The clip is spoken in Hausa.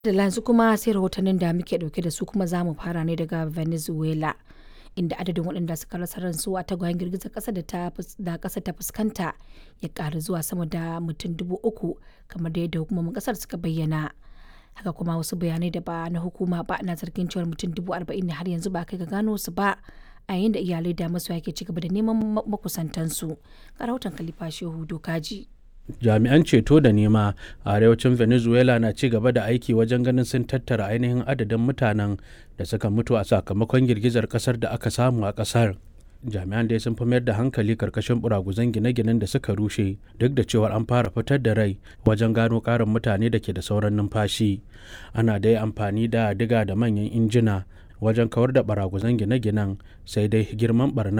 Da yanzu kuma sai rahotannin da muke dauke da su kuma za mu fara ne daga Venezuela inda adadin waɗanda suka rasa ransu a tagwayen girgizar ƙasa da ƙasa ta fuskanta ya ƙaru zuwa sama da mutum 3,000 kamar da yadda hukumomin ƙasar suka bayyana. Haka kuma wasu bayanai da ba na hukuma ba na zargin cewar mutum 40,000 ne har yanzu ba kai ga gano su ba a yayin da iyalai da masoya ke ci gaba da neman makusantansu. Ga rahoton Khalifa Shehu Dokaji. Jami'an ceto da nema a arewacin Venezuela na ci gaba da aiki wajen ganin sun tattara ainihin adadin mutanen da suka mutu a sakamakon girgizar kasar da aka samu a kasar. Jami'an dai sun fi mayar da hankali karkashin buraguzan gine-ginen da suka rushe duk da cewar an fara fitar da rai wajen gano karin mutane da ke da sauran numfashi. Ana dai amfani da diga da manyan injina wajen kawar da baraguzan gine-ginen, sai dai girman barna